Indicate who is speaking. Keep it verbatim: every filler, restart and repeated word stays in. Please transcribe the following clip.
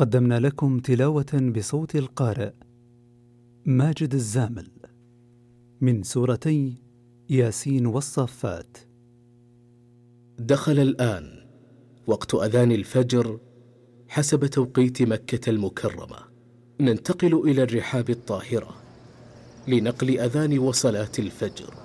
Speaker 1: قدمنا لكم تلاوة بصوت القارئ ماجد الزامل من سورتي ياسين والصافات.
Speaker 2: دخل الآن وقت أذان الفجر حسب توقيت مكة المكرمة. ننتقل إلى الرحاب الطاهرة لنقل أذان وصلاة الفجر.